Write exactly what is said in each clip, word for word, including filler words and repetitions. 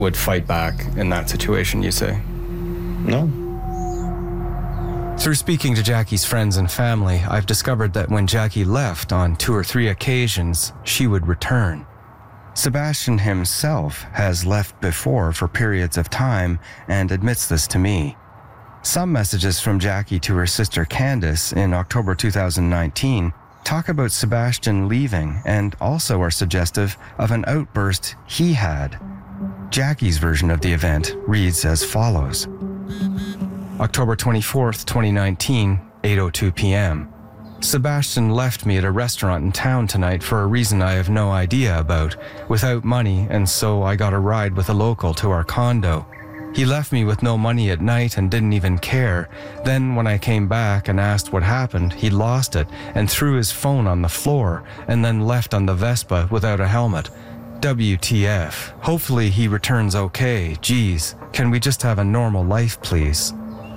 would fight back in that situation, you say? No. Through speaking to Jackie's friends and family, I've discovered that when Jackie left on two or three occasions, she would return. Sebastian himself has left before for periods of time and admits this to me. Some messages from Jackie to her sister Candace in October two thousand nineteen talk about Sebastian leaving and also are suggestive of an outburst he had. Jackie's version of the event reads as follows. October twenty-fourth, twenty nineteen, eight oh two p.m. Sebastian left me at a restaurant in town tonight for a reason I have no idea about, without money, and so I got a ride with a local to our condo. He left me with no money at night and didn't even care. Then when I came back and asked what happened, he lost it and threw his phone on the floor and then left on the Vespa without a helmet. W T F. Hopefully he returns okay. Geez, can we just have a normal life, please?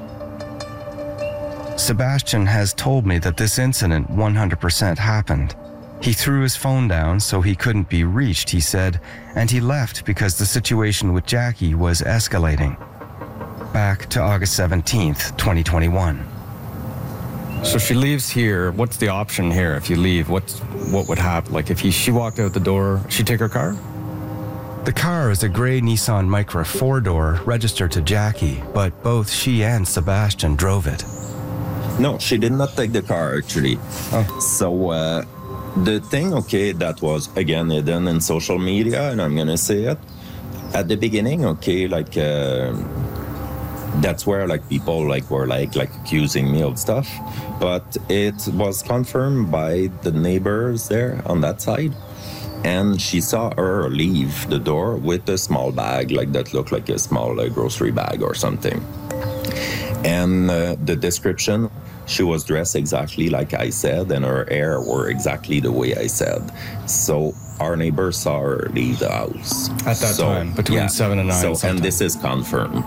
Sebastian has told me that this incident one hundred percent happened. He threw his phone down so he couldn't be reached, he said, and he left because the situation with Jackie was escalating. Back to August seventeenth, twenty twenty-one. So she leaves here. What's the option here if you leave? What's, what would happen? Like if he, she walked out the door, she'd take her car? The car is a gray Nissan Micra four-door registered to Jackie, but both she and Sebastian drove it. No, she did not take the car, actually. Oh. So, uh, the thing, okay, that was, again, hidden in social media, and I'm going to say it. At the beginning, okay, like, uh, that's where, like, people, like, were, like, like, accusing me of stuff. But it was confirmed by the neighbors there on that side. And she saw her leave the door with a small bag, like, that looked like a small uh, grocery bag or something. And uh, the description, she was dressed exactly like I said, and her hair were exactly the way I said. So our neighbor saw her leave the house. At that so, time, between yeah. seven and nine. So, sometime. and this is confirmed.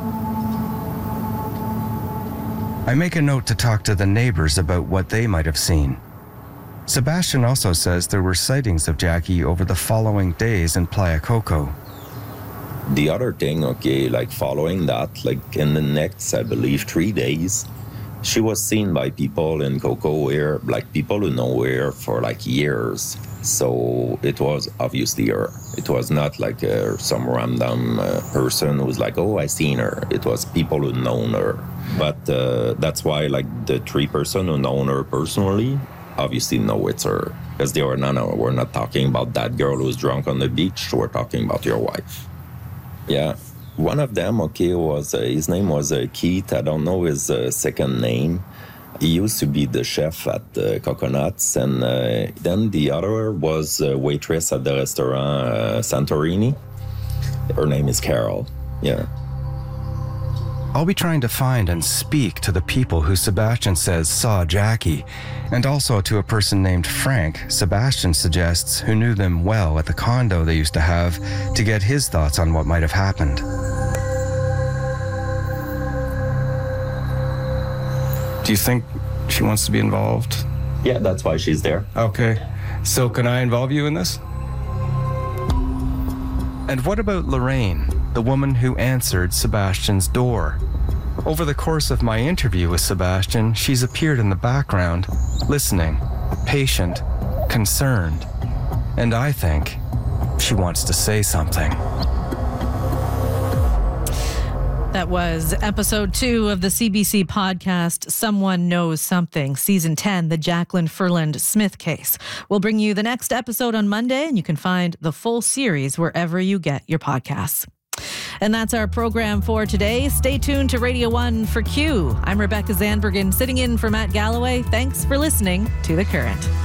I make a note to talk to the neighbors about what they might have seen. Sebastian also says there were sightings of Jackie over the following days in Playa Coco. The other thing, okay, like following that, like in the next, I believe, three days, she was seen by people in Coco here, like people who know her for like years. So it was obviously her. It was not like uh, some random uh, person who was like, oh, I seen her. It was people who known her. But uh, that's why like the three person who known her personally obviously know it's her. Because they were, no, no, we're not talking about that girl who's drunk on the beach. We're talking about your wife. Yeah, one of them, okay, was, uh, his name was uh, Keith. I don't know his uh, second name. He used to be the chef at uh, Coconuts. And uh, then the other was a waitress at the restaurant uh, Santorini. Her name is Carol, yeah. I'll be trying to find and speak to the people who Sebastian says saw Jackie, and also to a person named Frank, Sebastian suggests, who knew them well at the condo they used to have, to get his thoughts on what might have happened. Do you think she wants to be involved? Yeah, that's why she's there. Okay. So can I involve you in this? And what about Lorraine, the woman who answered Sebastian's door? Over the course of my interview with Sebastian, she's appeared in the background, listening, patient, concerned, and I think she wants to say something. That was episode two of the C B C podcast, Someone Knows Something, season ten, the Jacqueline Ferland Smith case. We'll bring you the next episode on Monday, and you can find the full series wherever you get your podcasts. And that's our program for today. Stay tuned to Radio one for Q. I'm Rebecca Zandbergen, sitting in for Matt Galloway. Thanks for listening to The Current.